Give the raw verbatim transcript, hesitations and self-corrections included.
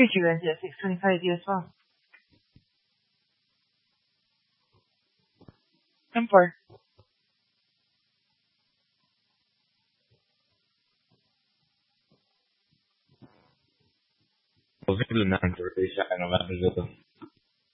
treat you guys at six twenty-five D as well. ten four. Posible na ang sortay siya ka naman dito.